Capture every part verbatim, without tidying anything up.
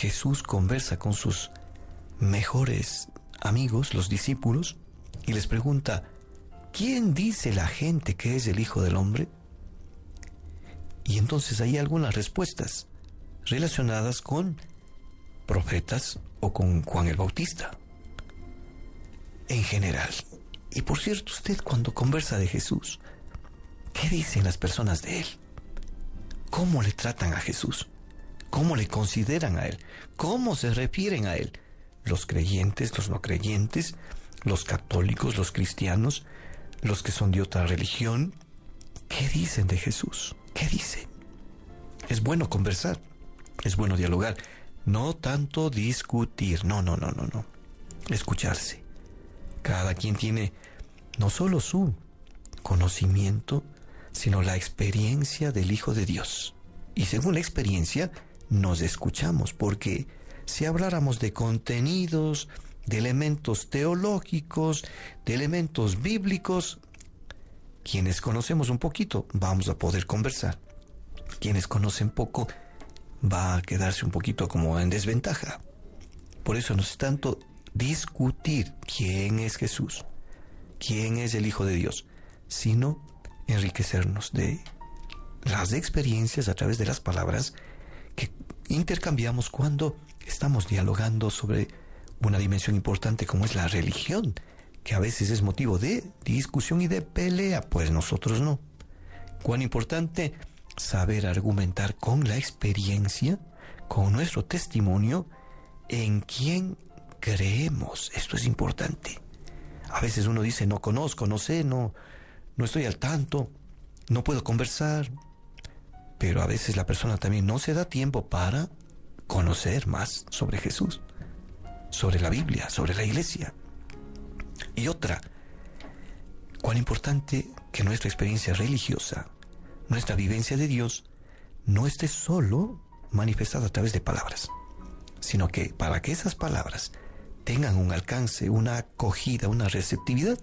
Jesús conversa con sus mejores amigos, los discípulos, y les pregunta, ¿quién dice la gente que es el Hijo del Hombre? Y entonces hay algunas respuestas relacionadas con profetas o con Juan el Bautista. En general. Y por cierto, usted cuando conversa de Jesús, ¿qué dicen las personas de Él? ¿Cómo le tratan a Jesús? ¿Cómo le consideran a Él? ¿Cómo se refieren a Él? Los creyentes, los no creyentes, los católicos, los cristianos, los que son de otra religión. ¿Qué dicen de Jesús? ¿Qué dicen? Es bueno conversar, es bueno dialogar, no tanto discutir, no, no, no, no, no. Escucharse. Cada quien tiene no solo su conocimiento, sino la experiencia del Hijo de Dios. Y según la experiencia, nos escuchamos, porque si habláramos de contenidos, de elementos teológicos, de elementos bíblicos, quienes conocemos un poquito, vamos a poder conversar. Quienes conocen poco, va a quedarse un poquito como en desventaja. Por eso no es tanto discutir quién es Jesús, quién es el Hijo de Dios, sino enriquecernos de las experiencias a través de las palabras que intercambiamos cuando estamos dialogando sobre una dimensión importante como es la religión, que a veces es motivo de discusión y de pelea, pues nosotros no. Cuán importante saber argumentar con la experiencia, con nuestro testimonio, en quién creemos. Esto es importante. A veces uno dice, no conozco, no sé, no, no estoy al tanto, no puedo conversar. Pero a veces la persona también no se da tiempo para conocer más sobre Jesús, sobre la Biblia, sobre la iglesia. Y otra, cuán importante que nuestra experiencia religiosa, nuestra vivencia de Dios, no esté solo manifestada a través de palabras, sino que para que esas palabras tengan un alcance, una acogida, una receptividad,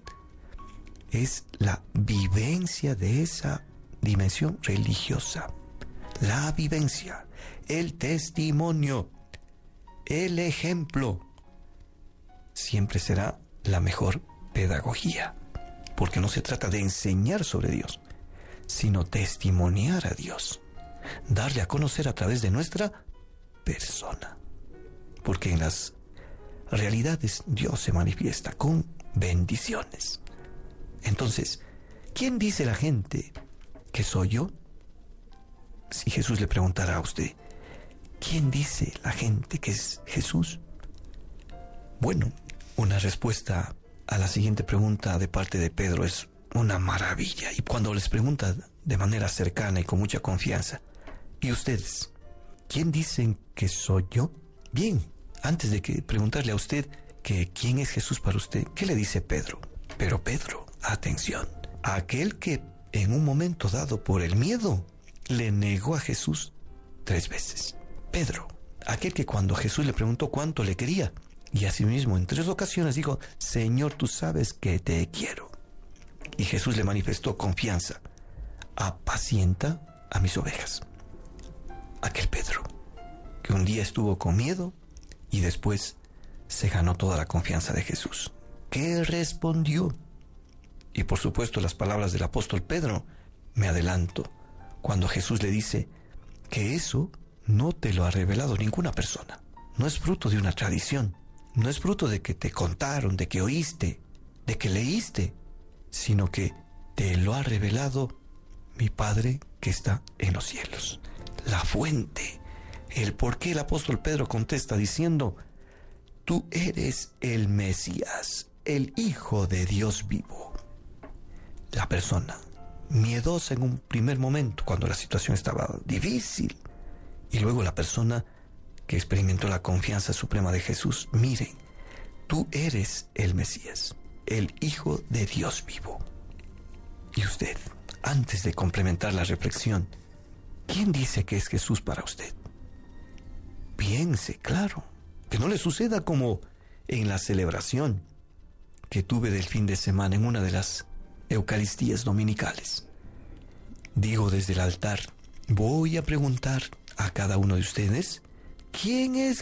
es la vivencia de esa dimensión religiosa. La vivencia, el testimonio, el ejemplo, siempre será la mejor pedagogía, porque no se trata de enseñar sobre Dios, sino testimoniar a Dios, darle a conocer a través de nuestra persona, porque en las realidades Dios se manifiesta con bendiciones. Entonces, ¿quién dice la gente que soy yo? Si Jesús le preguntara a usted, ¿quién dice la gente que es Jesús? Bueno, una respuesta a la siguiente pregunta de parte de Pedro es una maravilla. Y cuando les pregunta de manera cercana y con mucha confianza, ¿y ustedes? ¿Quién dicen que soy yo? Bien, antes de que preguntarle a usted que quién es Jesús para usted, ¿qué le dice Pedro? Pero Pedro, atención, aquel que en un momento dado por el miedo le negó a Jesús tres veces. Pedro, aquel que cuando Jesús le preguntó cuánto le quería, y asimismo en tres ocasiones dijo, Señor, tú sabes que te quiero. Y Jesús le manifestó confianza, apacienta a mis ovejas. Aquel Pedro, que un día estuvo con miedo y después se ganó toda la confianza de Jesús. ¿Qué respondió? Y por supuesto las palabras del apóstol Pedro, me adelanto, cuando Jesús le dice que eso no te lo ha revelado ninguna persona. No es fruto de una tradición, no es fruto de que te contaron, de que oíste, de que leíste, sino que te lo ha revelado mi Padre que está en los cielos. La fuente, el por qué el apóstol Pedro contesta diciendo, tú eres el Mesías, el Hijo de Dios vivo. La persona miedosa en un primer momento, cuando la situación estaba difícil, y luego la persona que experimentó la confianza suprema de Jesús, miren, tú eres el Mesías, el Hijo de Dios vivo. Y usted, antes de complementar la reflexión, ¿quién dice que es Jesús para usted? Piense, claro, que no le suceda como en la celebración que tuve del fin de semana en una de las Eucaristías dominicales. Digo desde el altar, voy a preguntar a cada uno de ustedes, ¿quién es